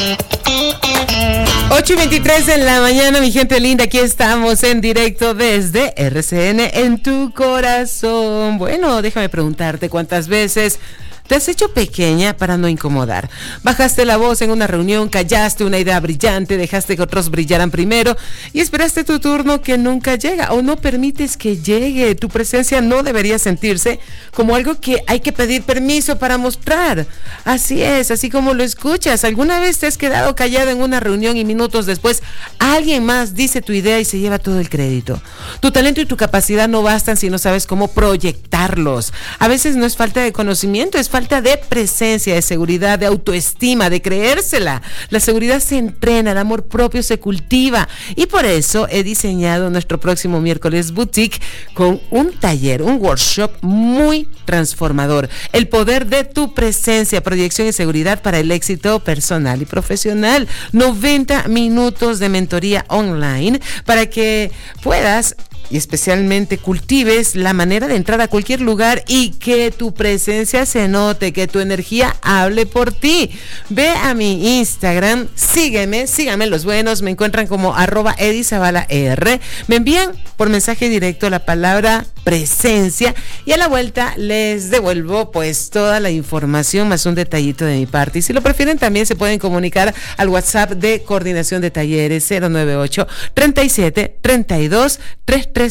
8:23 en la mañana, mi gente linda, aquí estamos en directo desde RCN en tu corazón. Bueno, déjame preguntarte cuántas veces te has hecho pequeña para no incomodar. Bajaste la voz en una reunión, callaste una idea brillante, dejaste que otros brillaran primero y esperaste tu turno que nunca llega o no permites que llegue. Tu presencia no debería sentirse como algo que hay que pedir permiso para mostrar. Así es, así como lo escuchas. ¿Alguna vez te has quedado callada en una reunión y minutos después alguien más dice tu idea y se lleva todo el crédito? Tu talento y tu capacidad no bastan si no sabes cómo proyectarlos. A veces no es falta de conocimiento, es falta de presencia, de seguridad, de autoestima, de creérsela. La seguridad se entrena, el amor propio se cultiva y por eso he diseñado nuestro próximo miércoles boutique con un taller, un workshop muy transformador. El poder de tu presencia, proyección y seguridad para el éxito personal y profesional. 90 minutos de mentoría online para que puedas y especialmente cultives la manera de entrar a cualquier lugar y que tu presencia se note, que tu energía hable por ti. Ve a mi Instagram, síganme los buenos, me encuentran como @edizabalaer. Me envían por mensaje directo la palabra presencia y a la vuelta les devuelvo pues toda la información más un detallito de mi parte. Y si lo prefieren también se pueden comunicar al WhatsApp de coordinación de talleres 098 37 32 338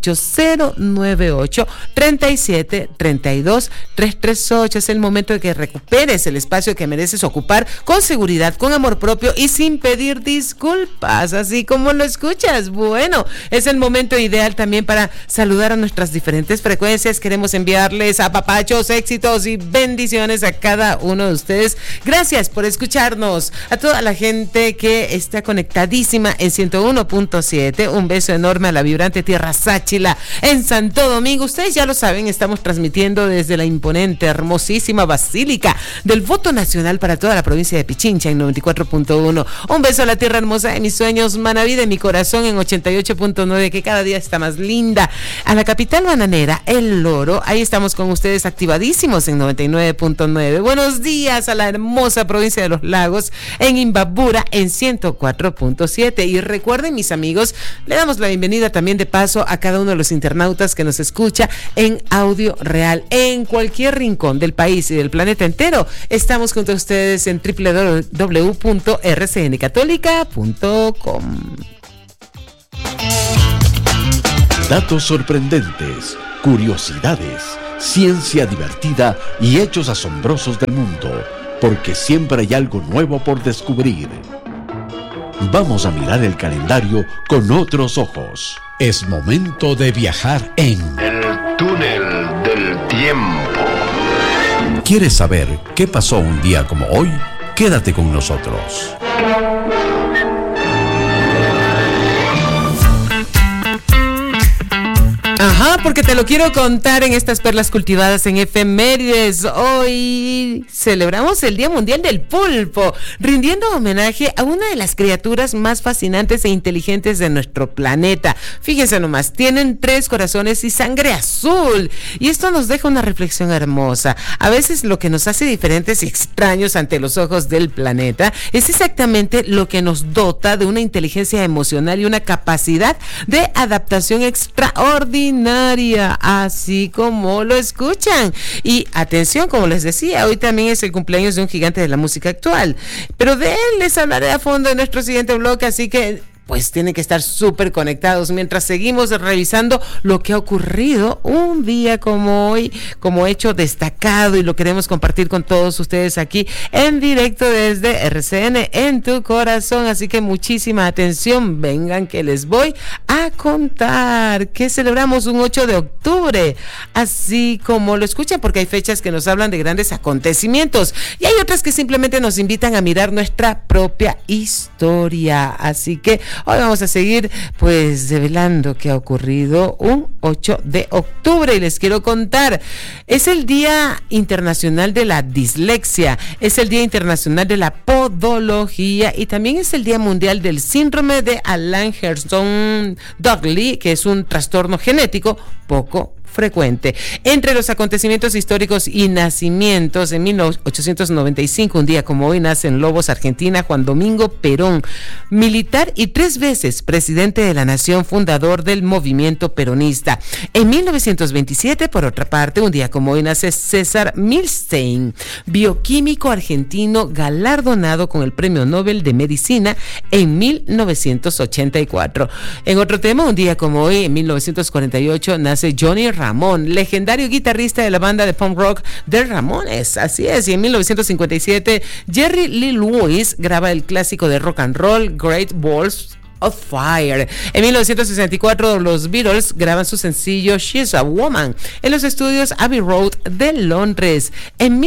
098 37 32 338. Es el momento de que recuperes el espacio que mereces ocupar con seguridad, con amor propio y sin pedir disculpas, así como lo escuchas. Bueno, es el momento ideal también para saludar a nuestras diferentes frecuencias. Queremos enviarles apapachos, éxitos y bendiciones a cada uno de ustedes. Gracias por escucharnos. A toda la gente que está conectadísima en 101.7, un beso enorme a la vibrante tierra Sáchila en Santo Domingo. Ustedes ya lo saben, estamos transmitiendo desde la imponente, hermosísima Basílica del Voto Nacional para toda la provincia de Pichincha en 94.1. Un beso a la tierra hermosa de mis sueños, Manaví de mi corazón en 88.9, que cada día está más linda. A la capital bananera, El Loro, ahí estamos con ustedes activadísimos en 99.9. Buenos días a la hermosa provincia de Los Lagos en Imbabura en 104.7. Y recuerden, mis amigos, le damos la bienvenida también de paso a cada uno de los internautas que nos escucha en audio real en cualquier rincón del país y del planeta entero. Estamos junto a ustedes en www.rcncatólica.com. Datos sorprendentes, curiosidades, ciencia divertida y hechos asombrosos del mundo, porque siempre hay algo nuevo por descubrir. Vamos a mirar el calendario con otros ojos. Es momento de viajar en el túnel del tiempo. ¿Quieres saber qué pasó un día como hoy? Quédate con nosotros. Ajá, porque te lo quiero contar en estas perlas cultivadas en efemérides. Hoy celebramos el Día Mundial del Pulpo, rindiendo homenaje a una de las criaturas más fascinantes e inteligentes de nuestro planeta. Fíjense nomás, tienen 3 corazones y sangre azul. Y esto nos deja una reflexión hermosa. A veces lo que nos hace diferentes y extraños ante los ojos del planeta es exactamente lo que nos dota de una inteligencia emocional y una capacidad de adaptación extraordinaria, así como lo escuchan. Y atención, como les decía, hoy también es el cumpleaños de un gigante de la música actual, pero de él les hablaré a fondo en nuestro siguiente bloque, así que pues tienen que estar súper conectados mientras seguimos revisando lo que ha ocurrido un día como hoy, como hecho destacado, y lo queremos compartir con todos ustedes aquí en directo desde RCN en tu corazón. Así que muchísima atención, vengan que les voy a contar que celebramos un 8 de octubre, así como lo escuchan, porque hay fechas que nos hablan de grandes acontecimientos y hay otras que simplemente nos invitan a mirar nuestra propia historia. Así que hoy vamos a seguir pues develando qué ha ocurrido un 8 de octubre y les quiero contar. Es el Día Internacional de la Dislexia, es el Día Internacional de la Podología y también es el Día Mundial del Síndrome de Ehlers-Danlos, que es un trastorno genético poco frecuente. Entre los acontecimientos históricos y nacimientos, en 1895, un día como hoy, nace en Lobos, Argentina, Juan Domingo Perón, militar y 3 veces presidente de la nación, fundador del movimiento peronista. En 1927, por otra parte, un día como hoy, nace César Milstein, bioquímico argentino galardonado con el Premio Nobel de Medicina en 1984. En otro tema, un día como hoy, en 1948, nace Johnny Ramón, legendario guitarrista de la banda de punk rock The Ramones. Así es, y en 1957, Jerry Lee Lewis graba el clásico de rock and roll Great Balls of Fire. En 1964, los Beatles graban su sencillo She's a Woman en los estudios Abbey Road de Londres. En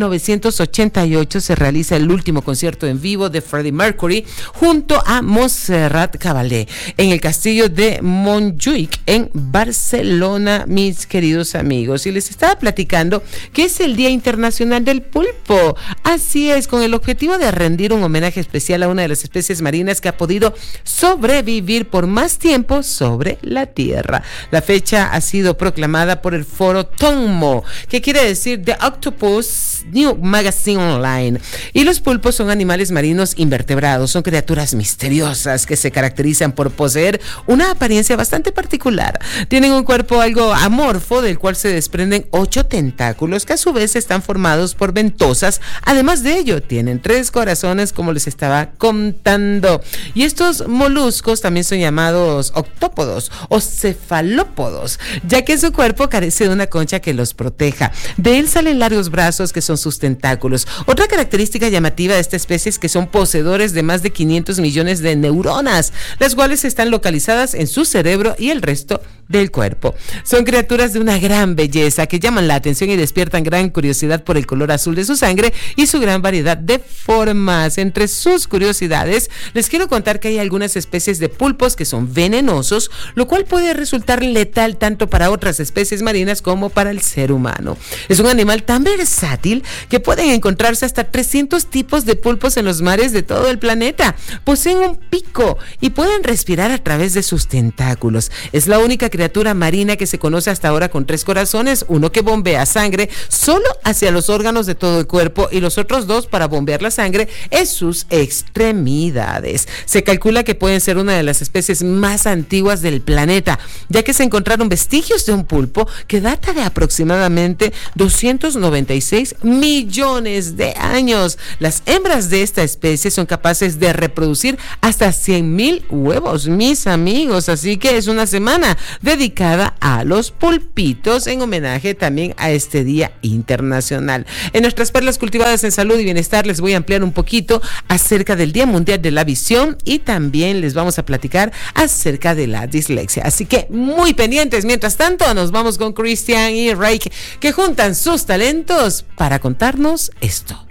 1988 se realiza el último concierto en vivo de Freddie Mercury junto a Montserrat Caballé en el castillo de Montjuïc en Barcelona, mis queridos amigos. Y les estaba platicando que es el Día Internacional del Pulpo. Así es, con el objetivo de rendir un homenaje especial a una de las especies marinas que ha podido sobrevivir por más tiempo sobre la Tierra. La fecha ha sido proclamada por el foro TONMO, que quiere decir The Octopus New Magazine Online. Y los pulpos son animales marinos invertebrados, son criaturas misteriosas que se caracterizan por poseer una apariencia bastante particular. Tienen un cuerpo algo amorfo, del cual se desprenden 8 tentáculos, que a su vez están formados por ventosas. Además de ello, tienen 3 corazones, como les estaba contando. Y estos moluscos también son llamados octópodos o cefalópodos, ya que su cuerpo carece de una concha que los proteja. De él salen largos brazos que son sus tentáculos. Otra característica llamativa de esta especie es que son poseedores de más de 500 millones de neuronas, las cuales están localizadas en su cerebro y el resto del cuerpo. Son criaturas de una gran belleza que llaman la atención y despiertan gran curiosidad por el color azul de su sangre y su gran variedad de formas. Entre sus curiosidades, les quiero contar que hay algunas especies de pulpos que son venenosos, lo cual puede resultar letal tanto para otras especies marinas como para el ser humano. Es un animal tan versátil que pueden encontrarse hasta 300 tipos de pulpos en los mares de todo el planeta. Poseen un pico y pueden respirar a través de sus tentáculos. Es la única criatura marina que se conoce hasta ahora con 3 corazones, uno que bombea sangre solo hacia los órganos de todo el cuerpo y los otros 2 para bombear la sangre en sus extremidades. Se calcula que pueden ser una de las especies más antiguas del planeta, ya que se encontraron vestigios de un pulpo que data de aproximadamente 296 millones de años. Las hembras de esta especie son capaces de reproducir hasta 100,000 huevos, mis amigos, así que es una semana dedicada a los pulpitos en homenaje también a este Día Internacional. En nuestras perlas cultivadas en salud y bienestar les voy a ampliar un poquito acerca del Día Mundial de la Visión y también les vamos a platicar acerca de la dislexia. Así que muy pendientes. Mientras tanto, nos vamos con Christian y Rake, que juntan sus talentos para contarnos esto.